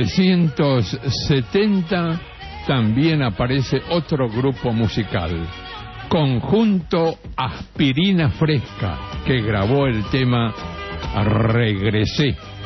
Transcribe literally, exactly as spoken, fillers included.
novecientos setenta también aparece otro grupo musical, Conjunto Aspirina Fresca, que grabó el tema Regresé.